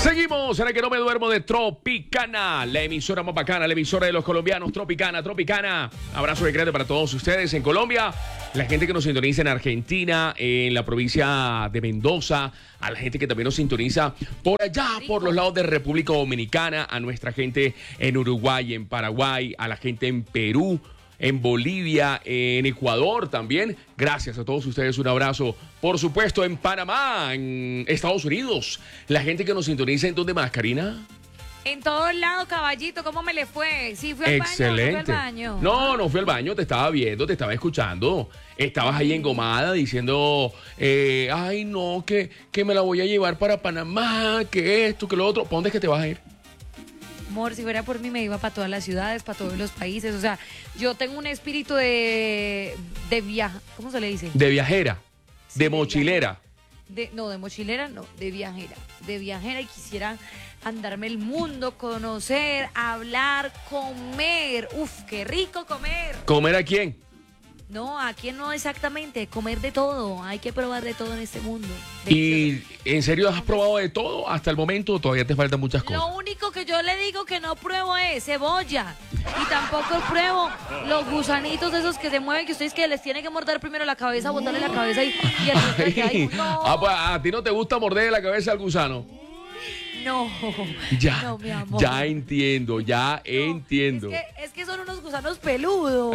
Seguimos en el que no me duermo de Tropicana, la emisora más bacana, la emisora de los colombianos, Tropicana. Abrazo de grande para todos ustedes en Colombia, la gente que nos sintoniza en Argentina, en la provincia de Mendoza, a la gente que también nos sintoniza por allá, por los lados de República Dominicana, a nuestra gente en Uruguay, en Paraguay, a la gente en Perú, en Bolivia, en Ecuador también. Gracias a todos ustedes, un abrazo. Por supuesto, en Panamá, en Estados Unidos. La gente que nos sintoniza, ¿en dónde más, Karina? En todos lados, caballito, ¿cómo me le fue? ¿Sí fue al Excelente. baño? ¿No fue al baño? No fui al baño, te estaba viendo, te estaba escuchando. Estabas ahí engomada diciendo, ay no, que me la voy a llevar para Panamá, que esto, que lo otro. ¿Para dónde es que te vas a ir? Amor, si fuera por mí me iba para todas las ciudades, para todos los países. O sea, yo tengo un espíritu de viaje. ¿Cómo se le dice? De viajera, Sí, de mochilera. No, de mochilera no, de viajera. De viajera y quisiera andarme el mundo, conocer, hablar, comer. Uf, qué rico comer. ¿Comer a quién? No, aquí no exactamente, comer de todo. Hay que probar de todo en este mundo. ¿Y en serio has probado de todo hasta el momento o todavía te faltan muchas cosas? Lo único que yo le digo que no pruebo es cebolla. Y tampoco pruebo los gusanitos esos que se mueven, que ustedes que les tienen que morder primero la cabeza, botarle la cabeza y el resto de que hay. No. Ah, pues a ti no te gusta morder la cabeza al gusano. No, Ya, no, mi amor. ya entiendo, ya entiendo. Es que son unos gusanos peludos.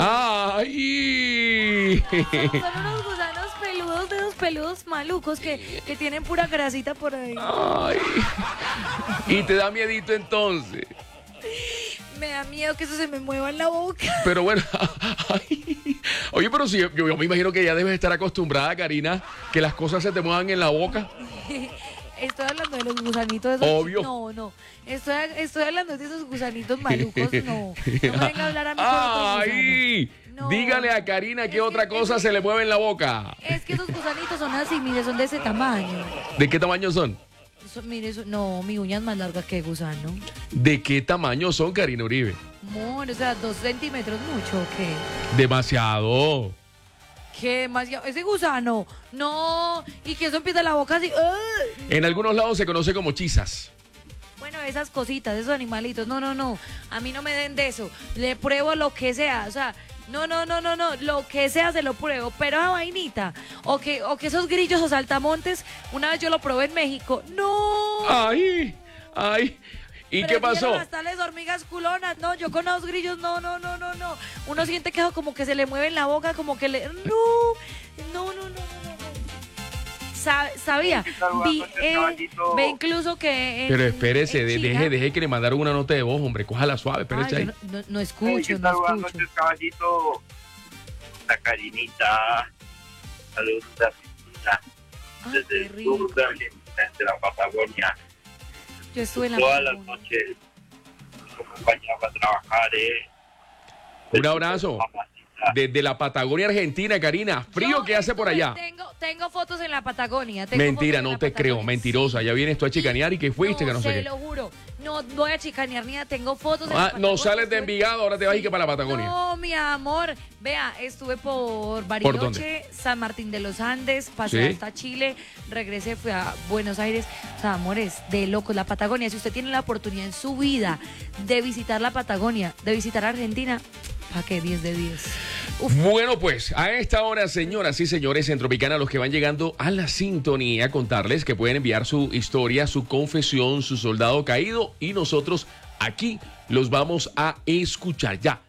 ¡Ay! Son unos gusanos peludos, de esos peludos malucos que tienen pura grasita por ahí. ¡Ay! Y te da miedito entonces. Me da miedo que eso se me mueva en la boca. Pero bueno, ay. Oye, pero si yo me imagino que ya debes estar acostumbrada, Karina, que las cosas se te muevan en la boca. Estoy hablando de los gusanitos esos. Obvio. No. Estoy hablando de esos gusanitos malucos. No me venga a hablar a mí con otro ¡Ay! No. Dígale a Karina que otra cosa se le mueve en la boca. Es que esos gusanitos son así, mire, son de ese tamaño. ¿De qué tamaño son? Mire, no, mi uña es más larga que gusano. ¿De qué tamaño son, Karina Uribe? Amor, o sea, 2 centímetros mucho, ¿o qué? Demasiado. ¿Qué demasiado? Ese gusano, no, y que eso empieza la boca así. ¡Ay! En algunos lados se conoce como chisas. Bueno, esas cositas, esos animalitos, no, a mí no me den de eso, le pruebo lo que sea, o sea, no, lo que sea se lo pruebo, pero esa vainita, o que esos grillos o saltamontes, una vez yo lo probé en México, no. ¡Ay! ¿Y qué pasó? Hasta las hormigas culonas, no, yo con los grillos, no, uno siente que eso como que se le mueve en la boca, como que le, no. Sabía, ve incluso que Pero espérese, en China- deje que le mandaron una nota de voz, hombre, cójala suave, espérese Ay, ahí. yo no escucho, Buenas noches, caballito. La Karinita. Saludos de Argentina. Ay, Desde qué el rico. sur de Argentina, de la Patagonia. Yo estuve en la Todas las Patagonia. noches nos acompañaba a trabajar, Un abrazo. Mamacita. Desde la Patagonia Argentina, Karina. ¿Frío Yo que hace por estuve- allá? Tengo fotos en la Patagonia. tengo Mentira, fotos en no la te creo, Patagonia. mentirosa. Ya vienes tú a chicanear y que fuiste, que no sé se qué. lo juro. No voy a chicanear ni nada, tengo fotos en la Ah, Patagonia. no sales de Estuve- Envigado, ahora te vas y que para la Patagonia. No, mi amor. Vea, estuve por ¿Por Bariloche, dónde? San Martín de los Andes, pasé ¿Sí? hasta Chile, regresé, fui a Buenos Aires. O sea, amores, de locos, la Patagonia. Si usted tiene la oportunidad en su vida de visitar la Patagonia, de visitar Argentina, ¿para qué? 10 de 10. Bueno, pues a esta hora, señoras y señores, en Tropicana, los que van llegando a la sintonía, contarles que pueden enviar su historia, su confesión, su soldado caído y nosotros aquí los vamos a escuchar ya.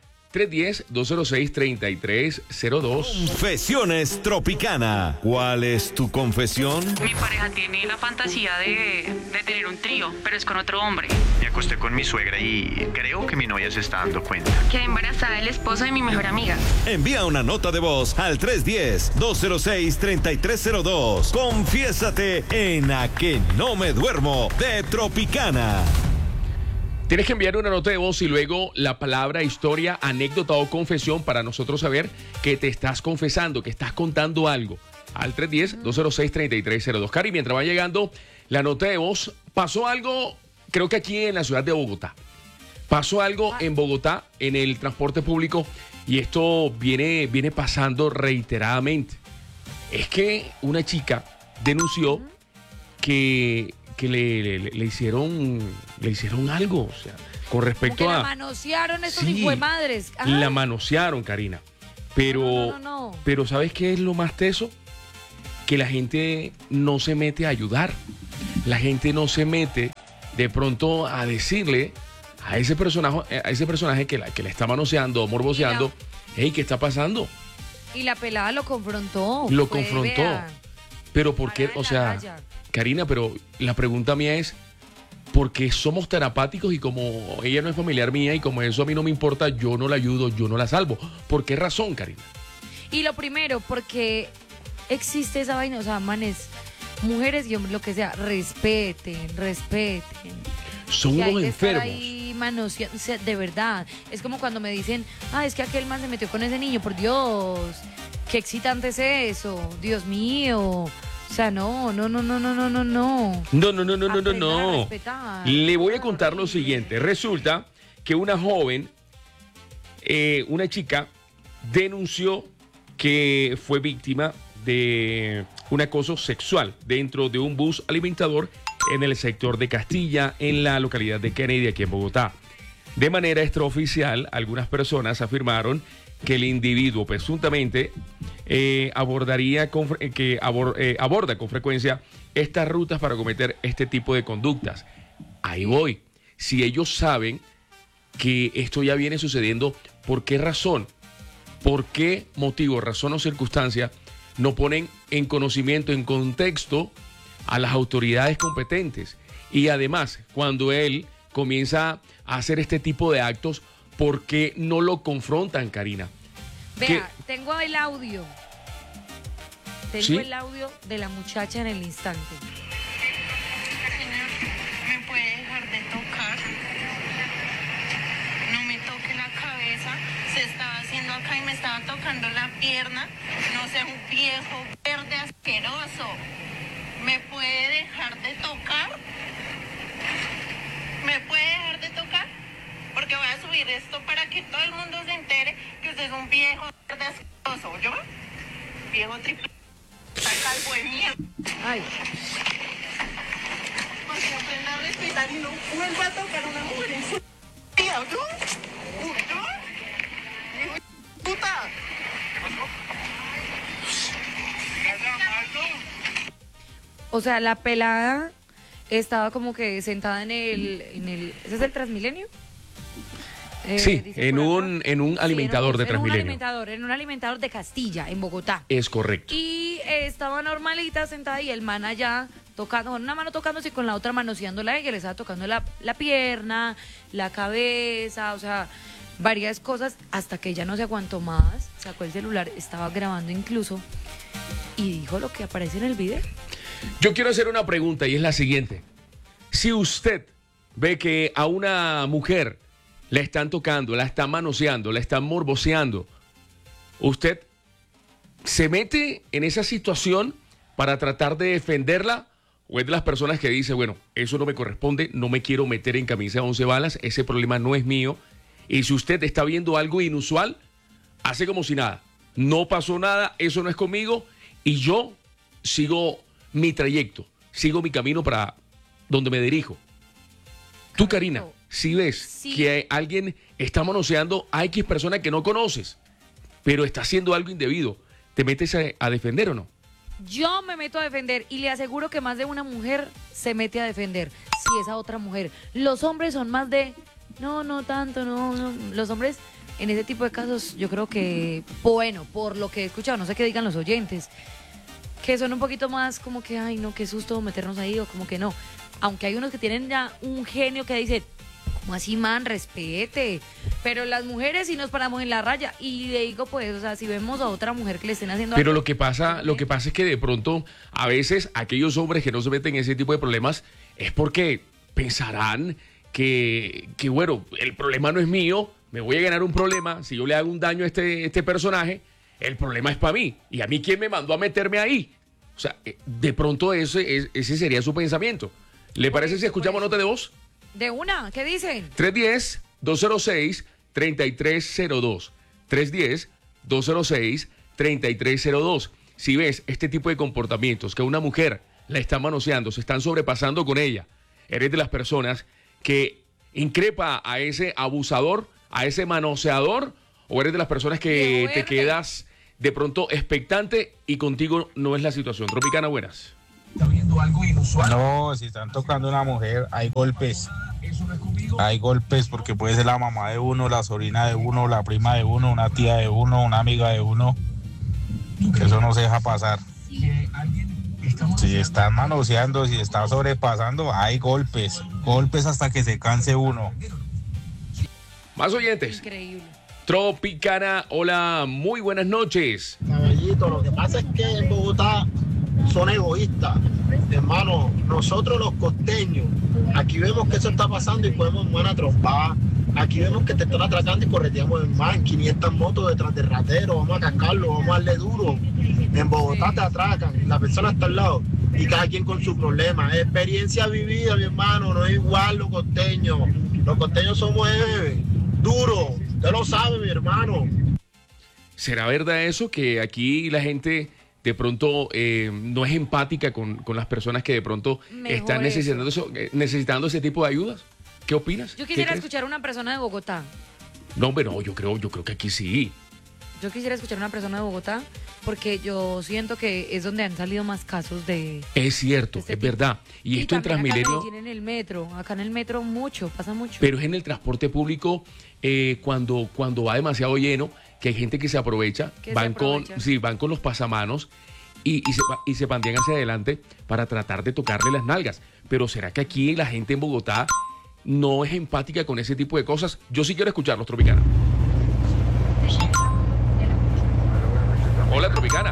310-206-3302. Confesiones Tropicana. ¿Cuál es tu confesión? Mi pareja tiene la fantasía de tener un trío, pero es con otro hombre. Me acosté con mi suegra y creo que mi novia se está dando cuenta. Quedé embarazada del esposo de mi mejor amiga. Envía una nota de voz al 310-206-3302. Confiésate en A Que No Me Duermo de Tropicana. Tienes que enviar una nota de voz y luego la palabra, historia, anécdota o confesión para nosotros saber que te estás confesando, que estás contando algo. Al 310-206-3302. Cari, mientras va llegando la nota de voz, pasó algo, creo que aquí en la ciudad de Bogotá. Pasó algo en Bogotá, en el transporte público, y esto viene pasando reiteradamente. Es que una chica denunció que que le hicieron algo, o sea, con respecto Como que a... la manosearon estos Sí, hijuemadres. Ajá. la manosearon, Karina. Pero, No. pero ¿sabes qué es lo más teso? Que la gente no se mete a ayudar. La gente no se mete de pronto a decirle a ese personaje que le está manoseando o morboseando, hey, ¿qué está pasando? Y la pelada lo confrontó. Lo Fue, confrontó. vea, Pero ¿por qué? parada O en la sea, raya. Karina, pero la pregunta mía es, ¿por qué somos tan apáticos y como ella no es familiar mía y como eso a mí no me importa, yo no la ayudo, yo no la salvo? ¿Por qué razón, Karina? Y lo primero, porque existe esa vaina, o sea, manes, mujeres y hombres, lo que sea, respeten. Son Que hay unos que estar enfermos. ahí manoseando, o sea, de verdad. Es como cuando me dicen, es que aquel man se metió con ese niño, por Dios, qué excitante es eso, Dios mío. O sea, no. No. Aprender a respetar. Le voy a contar lo siguiente. Resulta que una joven, una chica, denunció que fue víctima de un acoso sexual dentro de un bus alimentador en el sector de Castilla, en la localidad de Kennedy, aquí en Bogotá. De manera extraoficial, algunas personas afirmaron que el individuo presuntamente aborda con frecuencia estas rutas para cometer este tipo de conductas. Ahí voy. Si ellos saben que esto ya viene sucediendo, ¿por qué razón? ¿Por qué motivo, razón o circunstancia no ponen en conocimiento, en contexto a las autoridades competentes? Y además, cuando él comienza a hacer este tipo de actos, ¿por qué no lo confrontan, Karina? Vea, tengo el audio. Tengo ¿Sí? el audio de la muchacha en el instante. Señor, ¿me puede dejar de tocar? No me toque la cabeza. Se estaba haciendo acá y me estaba tocando la pierna. No sea un viejo verde asqueroso. ¿Me puede dejar de tocar? ¿Me puede dejar de tocar? Porque voy a subir esto para que todo el mundo se entere que usted es un viejo verde asqueroso, ¿oyó? Viejo triple. Está calvo de mierda. Ay, Para que aprenda a respetar y no vuelva a tocar a una mujer en su vida, ¿oyó? ¿Oyó? Hijo de puta. o sea, la pelada estaba como que sentada en el ¿ese es el Transmilenio? Sí, Dice en por acá. un Sí, alimentador de Transmilenio. En un alimentador de Castilla, en Bogotá. Es correcto. Y estaba normalita sentada y el man allá tocando, con una mano tocándose y con la otra manoseándola a ella, le estaba tocando la pierna, la cabeza, o sea, varias cosas, hasta que ella no se aguantó más, sacó el celular, estaba grabando incluso y dijo lo que aparece en el video. Yo quiero hacer una pregunta y es la siguiente. Si usted ve que a una mujer la están tocando, la están manoseando, la están morboseando, ¿usted se mete en esa situación para tratar de defenderla? ¿O es de las personas que dice, bueno, eso no me corresponde, no me quiero meter en camisa de 11 balas, ese problema no es mío? Y si usted está viendo algo inusual, hace como si nada. No pasó nada, eso no es conmigo y yo sigo mi trayecto, sigo mi camino para donde me dirijo. Tú, Karina, si ves Sí. que alguien está manoseando a X persona que no conoces, pero está haciendo algo indebido, ¿te metes a defender o no? Yo me meto a defender y le aseguro que más de una mujer se mete a defender si esa otra mujer. Los hombres son más de, no tanto, no. Los hombres en ese tipo de casos yo creo que, bueno, por lo que he escuchado, no sé qué digan los oyentes, que son un poquito más como que, ay no, qué susto meternos ahí o como que no. Aunque hay unos que tienen ya un genio que dice, ¿cómo así, man? Respete. Pero las mujeres sí nos paramos en la raya. Y le digo, pues, o sea, si vemos a otra mujer que le estén haciendo Pero algo, lo que pasa es que de pronto, a veces, aquellos hombres que no se meten en ese tipo de problemas es porque pensarán que bueno, el problema no es mío, me voy a ganar un problema, si yo le hago un daño a este personaje, el problema es para mí. ¿Y a mí quién me mandó a meterme ahí? O sea, de pronto ese sería su pensamiento. ¿Le parece si escuchamos nota de voz? De una, ¿qué dicen? 310-206-3302. 310-206-3302. Si ves este tipo de comportamientos, que una mujer la están manoseando, se están sobrepasando con ella. Eres de las personas que increpa a ese abusador, a ese manoseador, o eres de las personas que te quedas de pronto expectante y contigo no es la situación. Tropicana, buenas. No, si están tocando a una mujer, hay golpes. Hay golpes porque puede ser la mamá de uno, la sobrina de uno, la prima de uno, una tía de uno, una amiga de uno. Eso no se deja pasar. Si están manoseando, si están sobrepasando, hay golpes. Golpes hasta que se canse uno. Más oyentes. Increíble. Tropicana, hola, muy buenas noches. Caballito, lo que pasa es que en Bogotá son egoístas. Hermano, nosotros los costeños, aquí vemos que eso está pasando y podemos buena trompada. Aquí vemos que te están atracando y correteamos en más, 500 motos detrás del ratero, vamos a cascarlo, vamos a darle duro. En Bogotá te atracan, la persona está al lado y cada quien con su problema. Experiencia vivida, mi hermano, no es igual los costeños. Los costeños somos duros, usted lo sabe, mi hermano. ¿Será verdad eso que aquí la gente de pronto no es empática con las personas que de pronto están necesitando ese tipo de ayudas? ¿Qué opinas? Yo quisiera escuchar a una persona de Bogotá. No, pero yo creo que aquí sí. Yo quisiera escuchar a una persona de Bogotá porque yo siento que es donde han salido más casos de... Es cierto, es verdad. Y esto en Transmilenio... Acá en el metro, pasa mucho. Pero es en el transporte público cuando va demasiado lleno, que hay gente que se aprovecha, van con los pasamanos y se pandean hacia adelante para tratar de tocarle las nalgas. Pero ¿será que aquí la gente en Bogotá no es empática con ese tipo de cosas? Yo sí quiero escucharlos, Tropicana. Hola, Tropicana.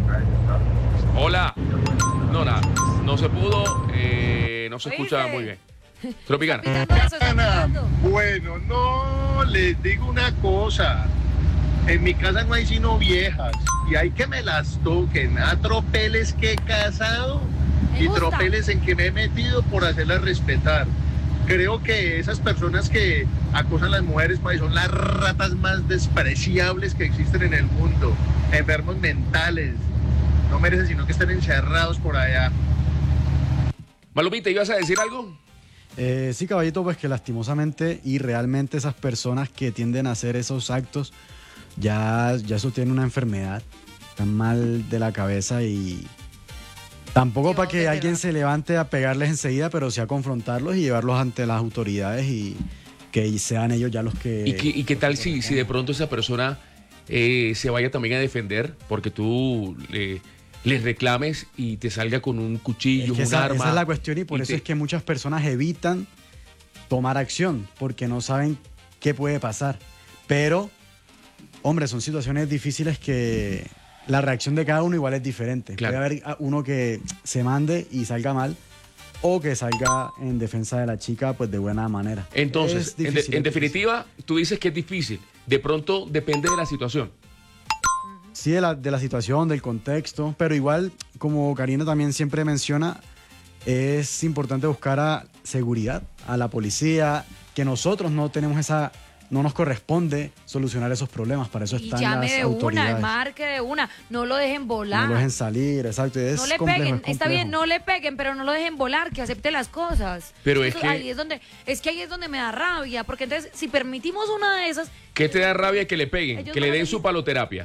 Hola. No, nada. No se pudo. No se escucha muy bien. Tropicana. Bueno, no, les digo una cosa. En mi casa no hay sino viejas. Y hay que me las toquen. A tropeles que he casado y tropeles en que me he metido por hacerlas respetar. Creo que esas personas que acosan a las mujeres pues, son las ratas más despreciables que existen en el mundo. Enfermos mentales. No merecen sino que estén encerrados por allá. Malumita, ¿ibas a decir algo? Sí, caballito, pues que lastimosamente y realmente esas personas que tienden a hacer esos actos ya eso tiene una enfermedad, están mal de la cabeza y tampoco para que alguien se levante a pegarles enseguida, pero sí a confrontarlos y llevarlos ante las autoridades y que sean ellos ya los que... ¿Y qué tal si de pronto esa persona se vaya también a defender porque tú les reclames y te salga con un cuchillo, un arma? Esa es la cuestión y por eso es que muchas personas evitan tomar acción porque no saben qué puede pasar. Pero, hombre, son situaciones difíciles que la reacción de cada uno igual es diferente. Claro. Puede haber uno que se mande y salga mal o que salga en defensa de la chica pues de buena manera. Entonces, en definitiva, tú dices que es difícil. De pronto depende de la situación. Sí, de la situación, del contexto, pero igual, como Karina también siempre menciona, es importante buscar a seguridad, a la policía, que nosotros no nos corresponde solucionar esos problemas, para eso están las autoridades. Y llame de una, marque de una, no lo dejen volar. No lo dejen salir, exacto. No le peguen, está bien, no le peguen, pero no lo dejen volar, que acepte las cosas. Pero ahí es donde me da rabia, porque entonces si permitimos una de esas... ¿Qué te da rabia que le peguen? Que le den su paloterapia.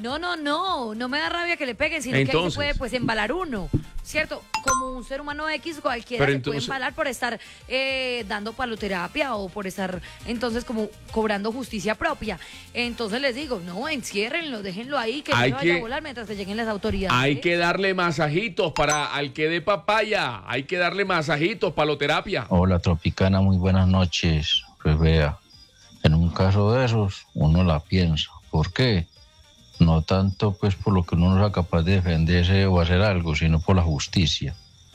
No me da rabia que le peguen, sino que ahí se puede pues embalar uno, ¿cierto? Como un ser humano X cualquiera se puede embalar por estar dando paloterapia o por estar entonces como cobrando justicia propia. Entonces les digo, no, enciérrenlo, déjenlo ahí, que no vaya a volar mientras que lleguen las autoridades. Hay que darle masajitos al que dé papaya, hay que darle masajitos, paloterapia. Hola, Tropicana, muy buenas noches. Pues vea, en un caso de esos, uno la piensa. ¿Por qué? No tanto pues por lo que uno no sea capaz de defenderse o hacer algo, sino por la justicia.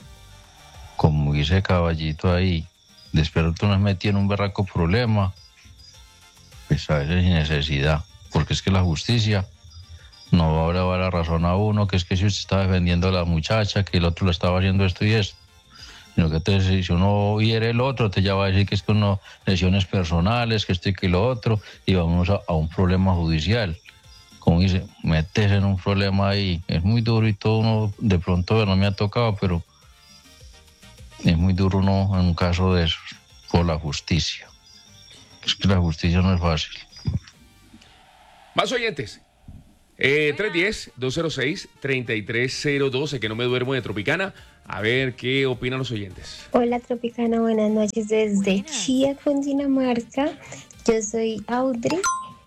Como dice Caballito ahí, después tú nos metí en un berraco problema, pues a veces sin necesidad, porque es que la justicia no va a dar la razón a uno, que es que si usted está defendiendo a la muchacha, que el otro le estaba haciendo esto y esto, sino que entonces, si uno hiere el otro, te ya va a decir que es con unas lesiones personales, que esto y que lo otro, y vamos a un problema judicial. Como dice, meterse en un problema ahí es muy duro y todo uno de pronto no me ha tocado, pero Es muy duro uno en un caso de esos, por la justicia. Es que la justicia no es fácil. Más oyentes. 310-206-3302, que no me duermo de Tropicana. A ver qué opinan los oyentes. Hola Tropicana, buenas noches desde Chía, Cundinamarca. Yo soy Audrey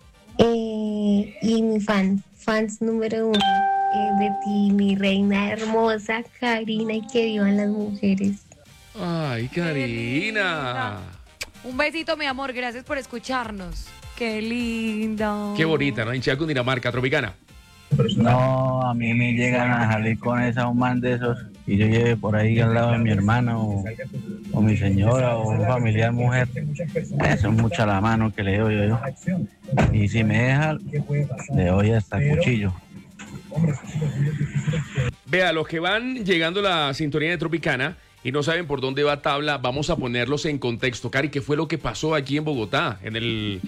y mi fans número 1 de ti, mi reina hermosa, Karina, y que vivan las mujeres. Ay, Karina. Un besito, mi amor, gracias por escucharnos. Qué linda. Qué bonita, ¿no? Hinchada Cundinamarca, Tropicana. No, a mí me llegan a salir con un man de esos y yo lleve por ahí al lado de mi hermana o mi señora o un familiar mujer. Eso es mucha la mano que le doy yo. Y si me deja, le doy hasta cuchillo. Vea, los que van llegando a la sintonía de Tropicana y no saben por dónde va tabla, vamos a ponerlos en contexto. Cari, ¿qué fue lo que pasó aquí en Bogotá? En el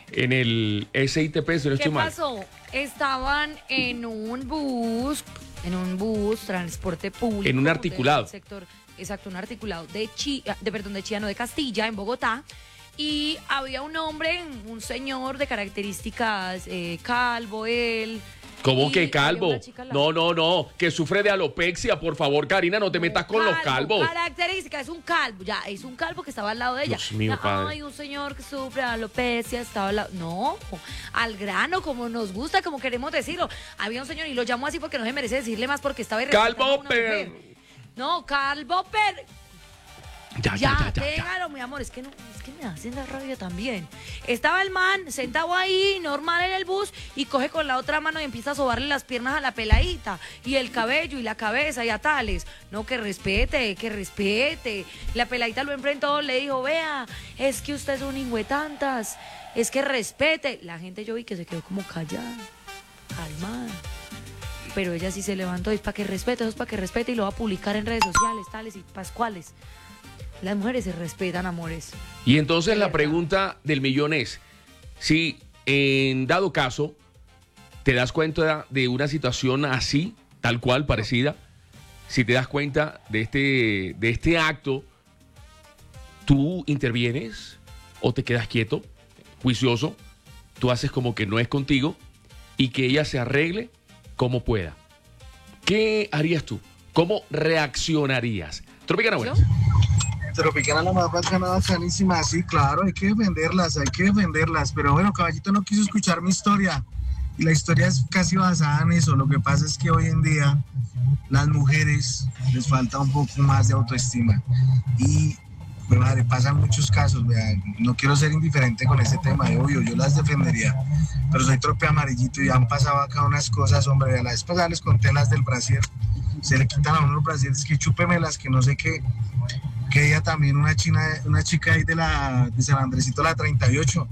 SITP, si no estoy mal. ¿Qué pasó? Estaban en un bus, transporte público. En un articulado. Del sector, exacto, un articulado de Chía, de Castilla, en Bogotá. Y había un hombre, un señor de características calvo, él. ¿Cómo que calvo? No, que sufre de alopecia, por favor, Karina, no te metas con los calvos. Característica, es un calvo, ya, es un calvo que estaba al lado de ella. Dios mío, padre. Ay, un señor que sufre de alopecia, estaba al lado. No, al grano, como nos gusta, como queremos decirlo. Había un señor y lo llamó así porque no se merece decirle más porque estaba Calvo, pero. No, calvo, pero. Ya. Déjalo, mi amor, es que me hacen la rabia también. Estaba el man sentado ahí, normal en el bus, y coge con la otra mano y empieza a sobarle las piernas a la peladita, y el cabello, y la cabeza, y a tales. No, que respete. La peladita lo enfrentó, le dijo, vea, es que usted es un tantas, es que respete. La gente yo vi que se quedó como callada, calmada. Pero ella sí se levantó, y para que respete, eso es para que respete, y lo va a publicar en redes sociales, tales y pascuales. Las mujeres se respetan, amores. Y entonces la pregunta del millón es, si en dado caso te das cuenta de una situación así, tal cual, parecida, si te das cuenta de este acto, ¿tú intervienes o te quedas quieto, juicioso? Tú haces como que no es contigo y que ella se arregle como pueda. ¿Qué harías tú? ¿Cómo reaccionarías? Tropicana, bueno. Tropicana la más bacanísima, sí, claro, hay que defenderlas, pero bueno, Caballito no quiso escuchar mi historia, y la historia es casi basada en eso. Lo que pasa es que hoy en día las mujeres les falta un poco más de autoestima, y pues madre, pasan muchos casos, vea, no quiero ser indiferente con este tema, obvio, yo las defendería, pero soy trope amarillito y han pasado acá unas cosas, hombre, a la vez pasada les conté las del brasier, se le quitan a uno los brasieres, que chúpemelas, que no sé qué, que ella también, una chica ahí de San Andresito, la 38,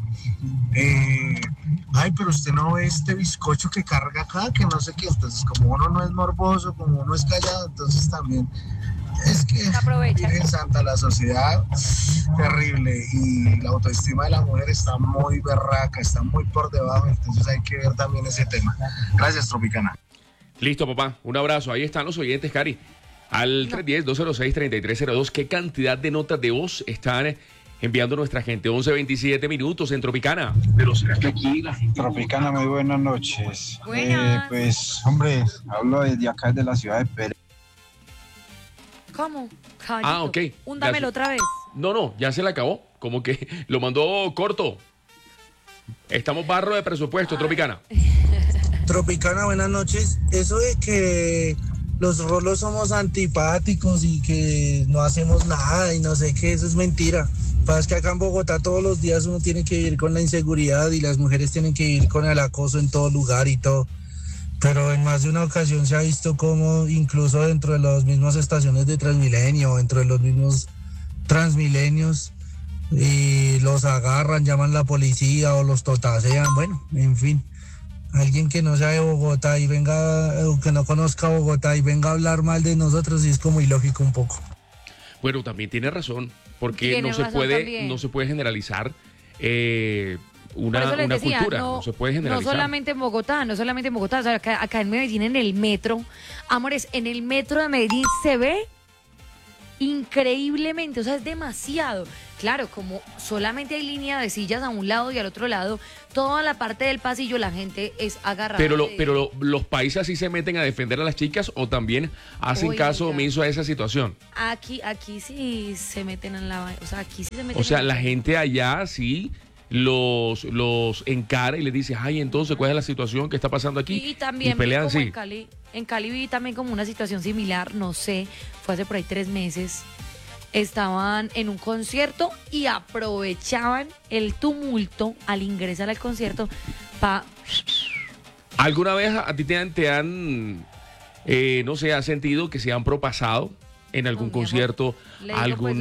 ay, pero usted no ve este bizcocho que carga acá, que no sé qué. Entonces, como uno no es morboso, como uno es callado, entonces también es que en Santa la sociedad terrible, y la autoestima de la mujer está muy berraca, está muy por debajo, entonces hay que ver también ese tema. Gracias, Tropicana. Listo, papá, un abrazo. Ahí están los oyentes, Cari. Al 310-206-3302, ¿qué cantidad de notas de voz están enviando nuestra gente? 11:27 minutos en Tropicana. Pero será que aquí Tropicana, muy buenas noches. Buenas. Pues, hombre, hablo desde acá, de la ciudad de Pérez. ¿Cómo? Caballito, ok. Húndamelo otra vez. No, ya se le acabó. Como que lo mandó corto. Estamos barro de presupuesto, Tropicana. Tropicana, buenas noches. Eso de que los rolos somos antipáticos y que no hacemos nada y no sé qué, eso es mentira. Pasa que acá en Bogotá todos los días uno tiene que vivir con la inseguridad y las mujeres tienen que vivir con el acoso en todo lugar y todo. Pero en más de una ocasión se ha visto como incluso dentro de las mismas estaciones de Transmilenio, dentro de los mismos Transmilenios, y los agarran, llaman la policía o los totasean, bueno, en fin. Alguien que no sea de Bogotá y venga, o que no conozca Bogotá y venga a hablar mal de nosotros, y es como ilógico un poco. Bueno, también tiene razón, porque Tiene no se razón puede también. no se puede generalizar Por eso les decía, cultura, no, no se puede no generalizar. solamente en Bogotá, o sea, acá en Medellín, en el metro, amores, en el metro de Medellín se ve increíblemente, o sea, es demasiado. Claro, como solamente hay línea de sillas a un lado y al otro lado, toda la parte del pasillo la gente es agarrada. Pero los países así se meten a defender a las chicas o también hacen Oiga. caso omiso a esa situación. Aquí sí se meten en la... O sea, aquí sí se meten O sea, en la gente allá sí los encara y les dice, ay, entonces, ¿cuál es la situación que está pasando aquí? Y también y pelean como así. en Cali vi también como una situación similar, no sé, fue hace por ahí 3 meses. Estaban en un concierto y aprovechaban el tumulto al ingresar al concierto para... ¿Alguna vez a ti te han no sé, has sentido que se han propasado en algún concierto? Le digo, pues,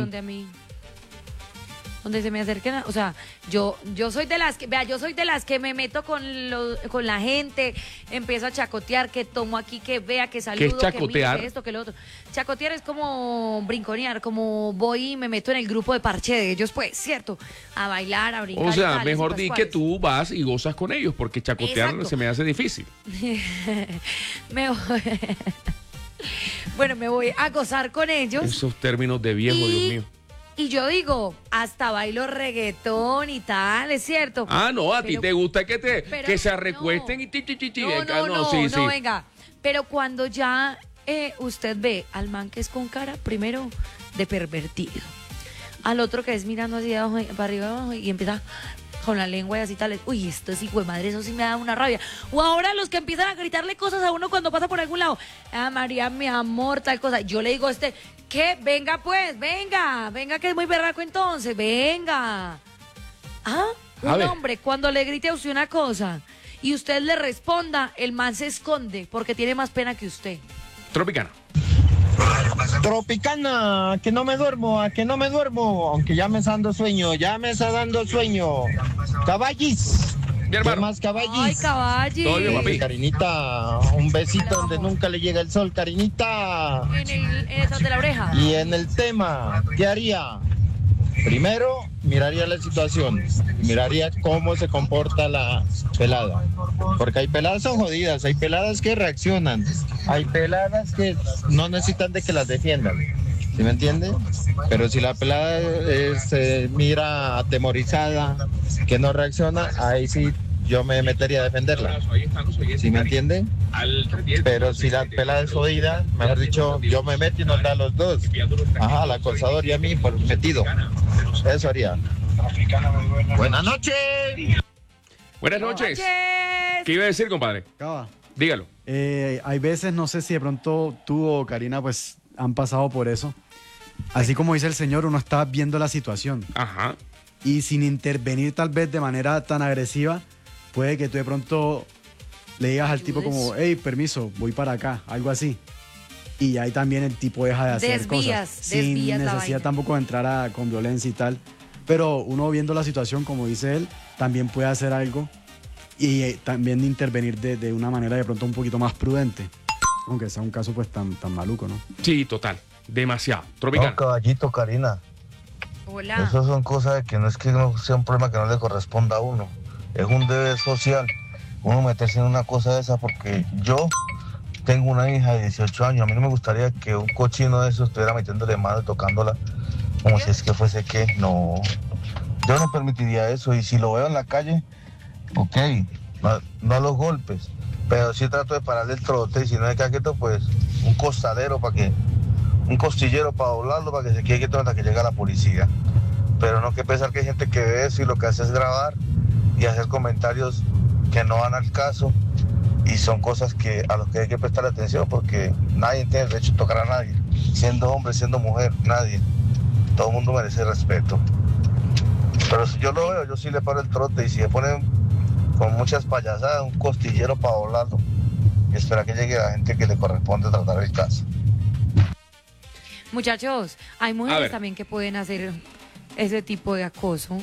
donde se me acerquen, o sea, yo soy de las que, vea, yo soy de las que me meto con la gente, empiezo a chacotear, que tomo aquí, que vea, que saludo, ¿Qué es chacotear? que mire, esto, que lo otro. Chacotear es como brinconear, como voy y me meto en el grupo de parche de ellos, pues, ¿cierto? A bailar, a brincar. O sea, tales y mejor di que pascuales. tú vas y gozas con ellos, porque chacotear Exacto. se me hace difícil. Me voy- Bueno, me voy a gozar con ellos. Esos términos de viejo, Dios mío. Y yo digo, hasta bailo reggaetón y tal, es cierto. Ah, no, a ti Pero- te gusta que pero que se recuesten y No, sí. venga. Pero cuando ya usted ve al man que es con cara, primero, de pervertido. Al otro que es mirando así de abajo, para arriba abajo y empieza con la lengua y así tal. Uy, esto sí, güey, madre, eso sí me da una rabia. O ahora los que empiezan a gritarle cosas a uno cuando pasa por algún lado. Ah, María, mi amor, tal cosa. Yo le digo a este, ¿qué? Venga pues, venga que es muy berraco entonces, venga. Ah, A un ver. hombre cuando le grite a usted una cosa y usted le responda, el man se esconde porque tiene más pena que usted. Tropicana. Tropicana, que no me duermo, a que no me duermo, aunque ya me está dando sueño, Caballis, ¿qué más caballis? Ay, caballi. Todo bien, papi. Carinita, un besito donde nunca le llega el sol, Carinita. En el detrás de la oreja. Y en el tema, ¿qué haría? Primero, miraría la situación, miraría cómo se comporta la pelada. Porque hay peladas son jodidas, hay peladas que reaccionan, hay peladas que no necesitan de que las defiendan. ¿Sí me entiende? Pero si la pelada se mira atemorizada, que no reacciona, ahí sí yo me metería a defenderla. ¿Sí me entiende? Pero si la pelada es jodida, mejor dicho, yo me meto y nos da a los dos. Ajá, al acosador y a mí por metido. Eso haría. Buenas noches. Buenas noches. ¿Qué iba a decir, compadre? Acaba. Dígalo. Hay veces, no sé si de pronto tú o Karina pues han pasado por eso. Así como dice el señor, uno está viendo la situación. Ajá. Y sin intervenir tal vez de manera tan agresiva, puede que tú de pronto le digas al tipo como, hey, permiso, voy para acá, algo así. Y ahí también el tipo deja de hacer cosas. Sin desvías la necesidad vaina. tampoco de entrar con violencia y tal. Pero uno viendo la situación, como dice él, también puede hacer algo y también intervenir de una manera de pronto un poquito más prudente. Aunque sea un caso pues tan maluco, ¿no? Sí, total. Demasiado. Tropicana. No, caballito, Karina. Hola. Eso son cosas de que no es que no sea un problema que no le corresponda a uno. Es un deber social uno meterse en una cosa de esa porque yo tengo una hija de 18 años. A mí no me gustaría que un cochino de eso estuviera metiéndole mano y tocándola como si es que fuese que no. Yo no permitiría eso y si lo veo en la calle, ok, no los golpes, pero sí trato de pararle el trote y si no es quieto, pues un costadero un costillero para doblarlo para que se quede quieto hasta que llegue la policía. Pero no que pensar que hay gente que ve eso y lo que hace es grabar y hacer comentarios que no van al caso y son cosas a los que hay que prestar atención porque nadie tiene el derecho a tocar a nadie, siendo hombre, siendo mujer, nadie. Todo el mundo merece respeto. Pero si yo lo veo, yo sí le paro el trote y si le ponen con muchas payasadas, un costillero para doblarlo y espera que llegue la gente que le corresponde tratar el caso. Muchachos, hay A mujeres ver. también que pueden hacer ese tipo de acoso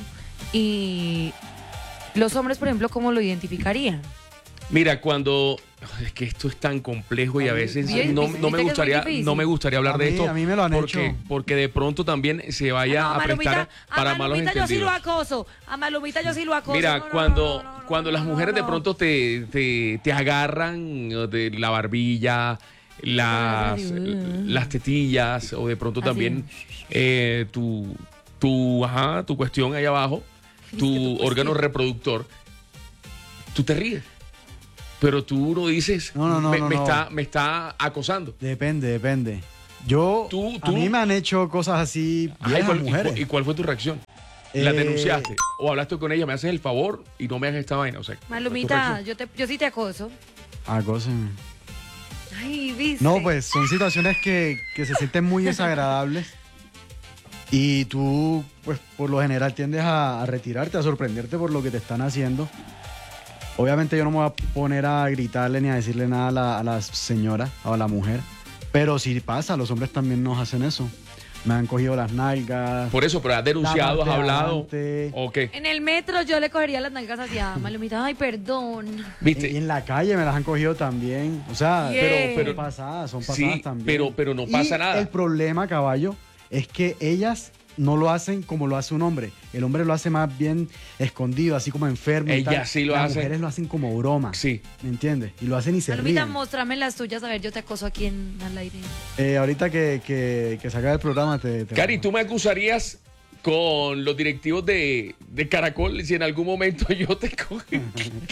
y los hombres, por ejemplo, ¿cómo lo identificarían? Mira, es que esto es tan complejo y a veces Bien no difícil. me ¿Viste que es muy gustaría difícil? hablar de esto A mí me lo han hecho. porque de pronto también se vaya a prestar para malos Malumita yo sí lo entendidos. acoso. A Malumita yo sí lo acoso. Mira, No, no, cuando las mujeres de pronto te agarran de la barbilla, las tetillas o de pronto también tu cuestión ahí abajo, tu órgano reproductor, tú te ríes. Pero tú no dices, me está acosando. Depende. A mí me han hecho cosas así viejas mujeres. ¿Y cuál fue tu reacción? ¿La denunciaste? ¿O hablaste con ella? ¿Me haces el favor y no me hagas esta vaina? O sea, Malumita, yo sí te acoso. Acóseme. Ay, ¿viste? No, pues son situaciones que se sienten muy desagradables. Y tú, pues por lo general tiendes a retirarte, a sorprenderte por lo que te están haciendo. Obviamente yo no me voy a poner a gritarle ni a decirle nada a la señora o a la mujer. Pero sí pasa, los hombres también nos hacen eso. Me han cogido las nalgas. Por eso, pero has denunciado, has hablado. ¿O qué? En el metro yo le cogería las nalgas hacia Malumita. Ay, perdón. ¿Viste? Y en la calle me las han cogido también. O sea, son pasadas sí, también. Pero no pasa nada. El problema, caballo, es que ellas no lo hacen como lo hace un hombre. El hombre lo hace más bien escondido, así como enfermo. Ellas sí lo hacen. Las mujeres lo hacen como broma. Sí. ¿Me entiendes? Y lo hacen y se Malumita, ríen. mostrame las tuyas. A ver, yo te acoso aquí al aire. Ahorita que se acabe el programa te Cari, ¿tú me acusarías con los directivos de Caracol si en algún momento yo te cogí?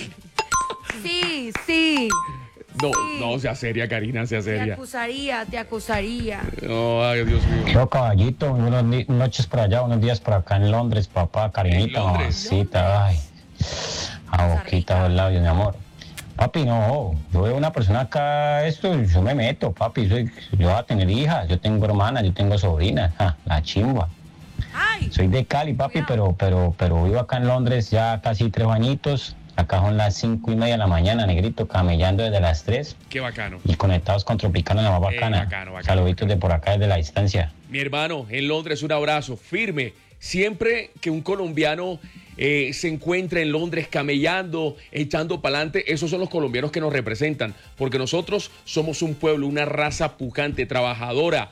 Sí. No, sea seria, Karina, sea seria. Te acusaría. No, ay, Dios mío. Yo, caballito, unas noches por allá, unos días por acá en Londres, papá, Karinita, mamacita, ay, a boquita de los labios, mi amor. Papi, no, yo veo una persona acá, yo me meto, papi, yo voy a tener hijas, yo tengo hermanas, yo tengo sobrinas, la chimba. Ay. Soy de Cali, papi, pero vivo acá en Londres ya casi 3 añitos. Acá son las 5:30 de la mañana, negrito, camellando desde las 3. Qué bacano. Y conectados con Tropicana, la más bacana. Bacano. Saluditos de por acá desde la distancia. Mi hermano, en Londres, un abrazo firme. Siempre que un colombiano se encuentra en Londres camellando, echando para adelante, esos son los colombianos que nos representan. Porque nosotros somos un pueblo, una raza pujante, trabajadora.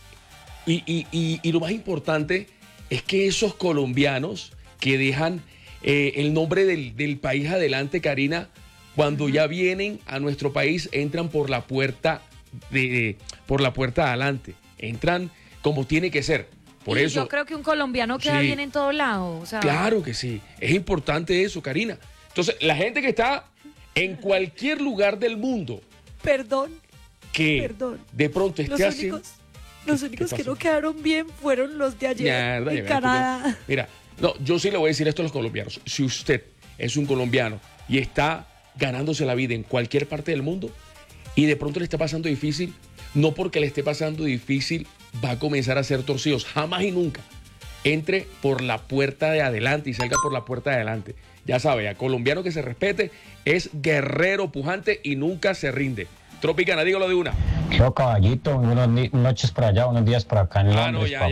Y lo más importante es que esos colombianos que dejan el nombre del país adelante, Karina, cuando ya vienen a nuestro país, entran por la puerta de adelante. Entran como tiene que ser. Por eso, yo creo que un colombiano queda bien en todos lados. O sea, claro que sí. Es importante eso, Karina. Entonces, la gente que está en cualquier lugar del mundo. Perdón. De pronto esté haciendo. Los únicos que no quedaron bien fueron los de ayer en Canadá. Mira, no, yo sí le voy a decir esto a los colombianos. Si usted es un colombiano y está ganándose la vida en cualquier parte del mundo y de pronto le está pasando difícil, no porque le esté pasando difícil va a comenzar a ser torcidos. Jamás y nunca. Entre por la puerta de adelante y salga por la puerta de adelante. Ya sabe, a colombiano que se respete es guerrero, pujante y nunca se rinde. Tropicana, dígalo de una. Yo, caballito, unas noches por allá, unos días por acá en Londres, no, ya.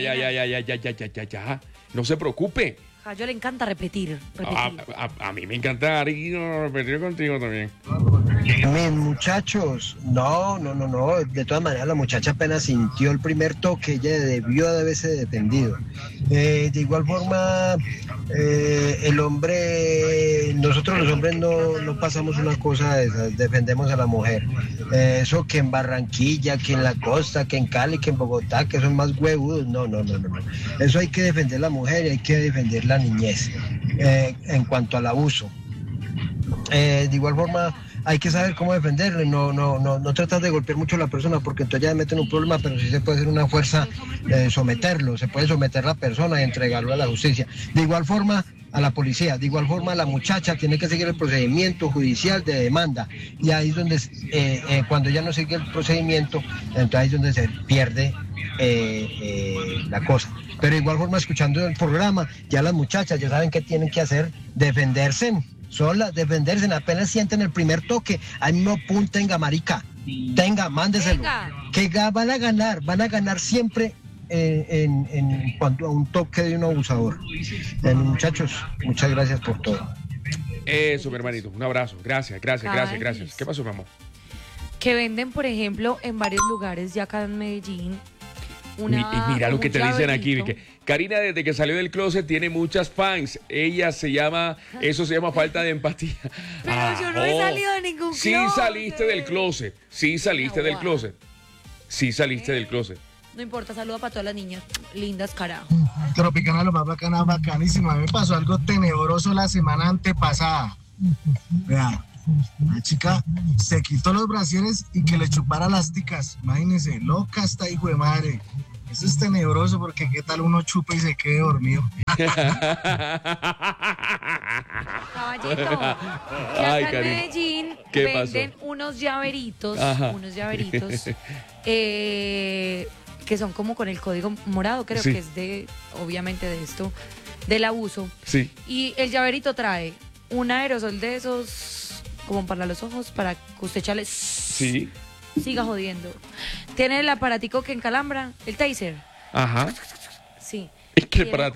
No se preocupe. A yo le encanta repetir. A mí me encanta repetir contigo también. Mis muchachos, no. De todas maneras, la muchacha apenas sintió el primer toque, ella debió de haberse defendido. De igual forma, el hombre, nosotros los hombres no pasamos una cosa de esas, defendemos a la mujer. Eso que en Barranquilla, que en la costa, que en Cali, que en Bogotá, que son más huevudos, no. Eso hay que defender a la mujer y hay que defender la niñez en cuanto al abuso. De igual forma, hay que saber cómo defenderle, no tratar de golpear mucho a la persona porque entonces ya meten un problema, pero sí se puede hacer una fuerza someterlo, se puede someter a la persona y entregarlo a la justicia. De igual forma, a la policía, de igual forma la muchacha tiene que seguir el procedimiento judicial de demanda y ahí es donde cuando ya no sigue el procedimiento, entonces ahí es donde se pierde la cosa. Pero de igual forma, escuchando el programa, ya las muchachas ya saben qué tienen que hacer, defenderse, apenas sienten el primer toque, ahí mismo pum, tenga marica, mándeselo, que van a ganar siempre en cuanto a un toque de un abusador. Muchachos, muchas gracias por todo. Eso, mi hermanito, un abrazo, gracias. ¿Qué pasó, mi amor? Que venden, por ejemplo, en varios lugares ya acá en Medellín, una... Y mira lo que un te dicen aquí, llaverito. que Karina desde que salió del closet tiene muchas fans. Eso se llama falta de empatía. Pero yo no he salido de ningún Sí closet. saliste del closet. Sí saliste del closet. Sí saliste del closet. No importa, saluda para todas las niñas lindas, carajo. Tropicana, lo más bacana, bacanísima. A mí me pasó algo tenebroso la semana antepasada. Vea, la chica se quitó los brasieres y que le chupara las ticas. Imagínense, loca esta hijo de madre. Eso es tenebroso porque qué tal uno chupa y se quede dormido. Caballito, que Ay, acá en Karina. Medellín ¿Qué venden unos llaveritos, Ajá. que son como con el código morado, creo Sí. que es de, obviamente de esto, del abuso. Sí. Y el llaverito trae un aerosol de esos como para los ojos, para que usted chale, Sí. siga jodiendo. Tiene el aparatico que encalambra, el taser. Ajá. Sí. ¿Qué Tiene para